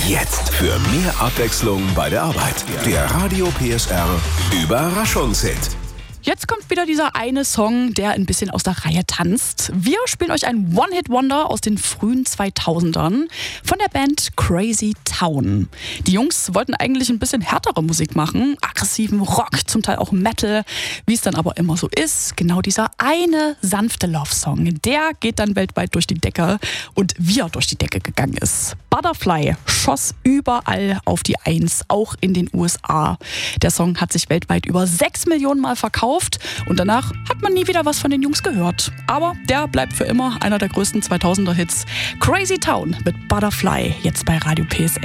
Jetzt für mehr Abwechslung bei der Arbeit. Der Radio PSR Überraschungshit. Jetzt kommt wieder dieser eine Song, der ein bisschen aus der Reihe tanzt. Wir spielen euch ein One-Hit-Wonder aus den frühen 2000ern von der Band Crazy Town. Die Jungs wollten eigentlich ein bisschen härtere Musik machen, aggressiven Rock, zum Teil auch Metal. Wie es dann aber immer so ist, genau dieser eine sanfte Love-Song, der geht dann weltweit durch die Decke und wie er durch die Decke gegangen ist. Butterfly schoss überall auf die Eins, auch in den USA. Der Song hat sich weltweit über 6 Millionen Mal verkauft und danach hat man nie wieder was von den Jungs gehört. Aber der bleibt für immer einer der größten 2000er-Hits. Crazy Town mit Butterfly, jetzt bei Radio PSR.